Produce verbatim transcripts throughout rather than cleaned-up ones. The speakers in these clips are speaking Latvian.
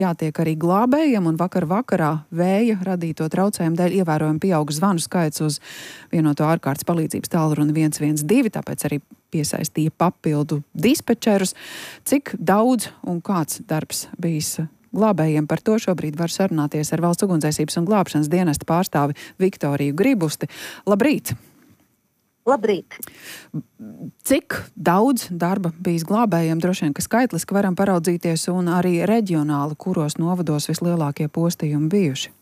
jātiek arī glābējiem, un vakar vakarā vēja radīto traucējumu dēļ ievērojami pieauga zvanu skaits uz vienoto ārkārtas palīdzības tālruni viens viens divi, tāpēc arī piesaistīja papildu dispečerus. Cik daudz un kāds darbs bijis glābējiem, par to šobrīd var sarunāties ar Valsts ugunsdzēsības un glābšanas dienesta pārstāvi Viktoriju Gribusti. Labrīt! Labrīt! Cik daudz darba bijis glābējiem? Droši vien, ka skaitliski varam paraudzīties, un arī reģionāli, kuros novados vislielākie postījumi bijuši?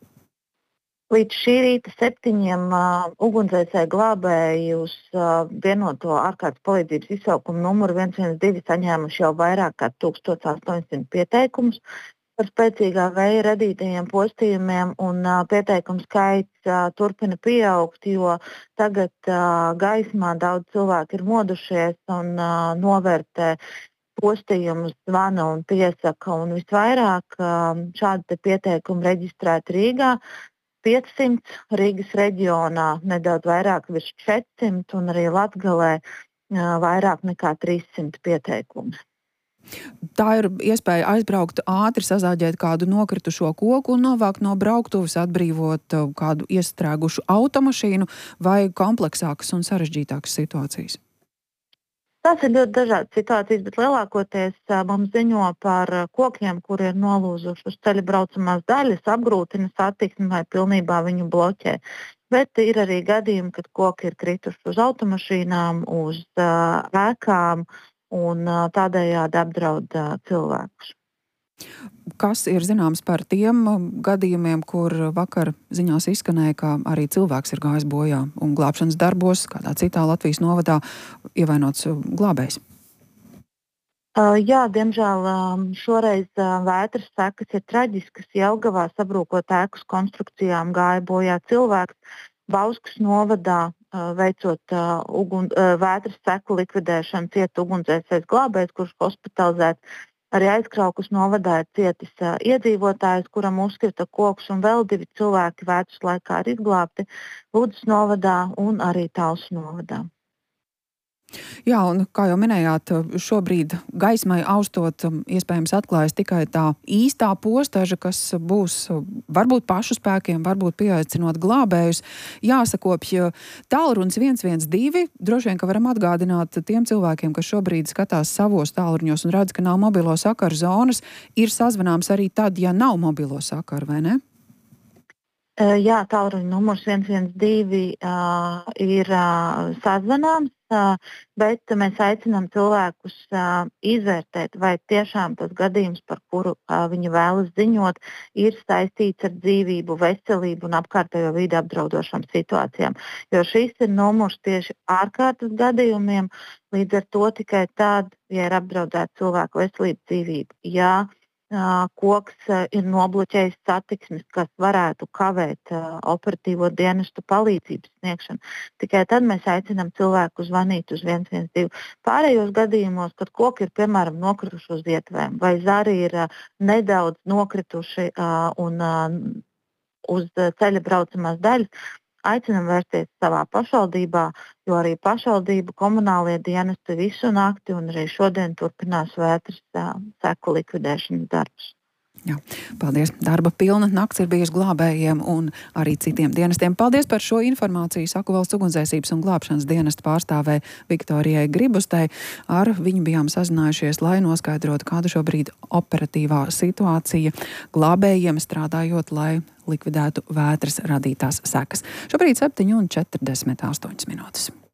Līdz šī rīta septiņiem uh, ugunsdzēsēju glābēji uz uh, vienoto ārkārtas palīdzības izsaukumu numuru viens viens divi saņēmuši jau vairāk kā tūkstoš astoņsimt pieteikumus par spēcīgā vēja radītajiem postījumiem, un uh, pieteikumu skaits uh, turpina pieaugt, jo tagad uh, gaismā daudz cilvēku ir modušies un uh, novērtē postījumus, zvana un piesaka, un visvairāk uh, šādi pieteikumi reģistrēti Rīgā. piecsimt, Rīgas reģionā nedaudz vairāk virs četrsimt, un arī Latgalē uh, vairāk nekā trīssimt pieteikumu. Tā ir iespēja aizbraukt ātri, sazāģēt kādu nokritušo koku un novākt no brauktuves, atbrīvot kādu iestrēgušu automašīnu, vai kompleksākas un sarežģītākas situācijas? Tās ir ļoti dažādas situācijas, bet lielākoties mums ziņo par kokiem, kuri ir nolūzuši uz ceļa braucamās daļas, apgrūtina satiksmi vai pilnībā viņu bloķē. Bet ir arī gadījumi, kad koki ir krituši uz automašīnām, uz uh, ēkām un uh, tādējādi apdraud uh, cilvēkus. Kas ir zināms par tiem gadījumiem, kur vakar ziņās izskanēja, ka arī cilvēks ir gājis bojā un glābšanas darbos kādā citā Latvijas novadā ievainots glābējs? Uh, jā, diemžēl um, šoreiz uh, vētras sekas ir traģiskas. Jelgavā sabrūkot ēkas konstrukcijām gāja bojā cilvēks. Bauskas novadā uh, veicot uh, ugun, uh, vētras seku likvidēšanu cieta ugunsdzēsējs glābējs, kurš hospitalizēts. Arī Aizkraukas novadā ir cietis uh, iedzīvotājs, kuram uzkrita koks, un vēl divi cilvēki vētras laikā ir izglābti Ludzas novadā un arī Talsu novadā. Jā, un kā jau minējāt, šobrīd gaismai austot iespējams atklājas tikai tā īstā postaža, kas būs varbūt pašu spēkiem, varbūt pieaicinot glābējus. Jāsakopj tālrunis viens viens divi, droši vien, ka varam atgādināt tiem cilvēkiem, kas šobrīd skatās savos tālruņos un redz, ka nav mobilo sakaru zonas, ir sazvanāms arī tad, ja nav mobilo sakaru, vai ne? Jā, tālruņa numurs viens viens divi uh, ir uh, sazvanāms, uh, bet mēs aicinām cilvēkus uh, izvērtēt, vai tiešām tas gadījums, par kuru uh, viņi vēlas ziņot, ir saistīts ar dzīvību, veselību un apkārtējo vidi apdraudošām situācijām. Jo šis ir numurs tieši ārkārtas gadījumiem, līdz ar to tikai tad, ja ir apdraudēta cilvēku veselība, dzīvība. Jā, koks ir nobloķējis satiksmes, kas varētu kavēt uh, operatīvo dienestu palīdzības sniegšanu. Tikai tad mēs aicinām cilvēku zvanīt uz viens viens divi. Pārējos gadījumos, kad koki ir piemēram nokrituši uz ietvēm vai zari ir uh, nedaudz nokrituši uh, un uh, uz ceļa braucamās daļas, aicinām vērsties savā pašvaldībā, jo arī pašvaldību komunālie dienesti visu nakti un arī šodien turpinās vētras uh, seku likvidēšanas darbus. Jā, paldies. Darba pilna nakts ir bijusi glābējiem un arī citiem dienestiem. Paldies par šo informāciju, saku Valsts ugunsdzēsības un glābšanas dienesta pārstāvē Viktorijai Gribustei. Ar viņu bijām sazinājušies, lai noskaidrotu, kāda šobrīd operatīvā situācija glābējiem strādājot, lai likvidētu vētras radītās sekas. Šobrīd septiņi un četrdesmit astoņas minūtes.